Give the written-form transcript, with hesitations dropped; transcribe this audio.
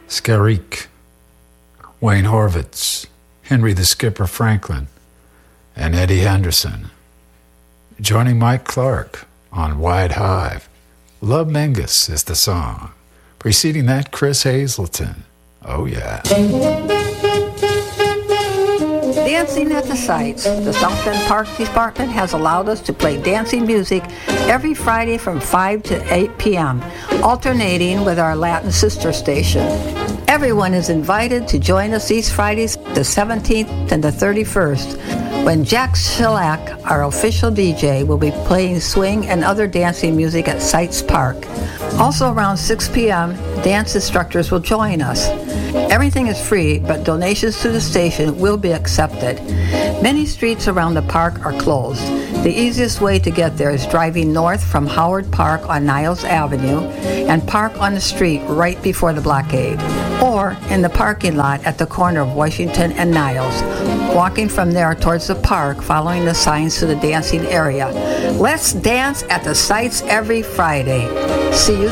Scarik, Wayne Horvitz, Henry the Skipper Franklin, and Eddie Henderson. Joining Mike Clark on Wide Hive, Love Mingus is the song. Preceding that, Chris Hazelton. Oh yeah. Dancing at the sites. The South Bend Park Department has allowed us to play dancing music every Friday from 5 to 8 p.m., alternating with our Latin sister station. Everyone is invited to join us these Fridays, the 17th and the 31st, when Jack Shellac, our official DJ, will be playing swing and other dancing music at Sites Park. Also around 6 p.m., dance instructors will join us. Everything is free, but donations to the station will be accepted. Many streets around the park are closed. The easiest way to get there is driving north from Howard Park on Niles Avenue and park on the street right before the blockade, or in the parking lot at the corner of Washington and Niles, walking from there towards the park, following the signs to the dancing area. Let's dance at the sites every Friday. See you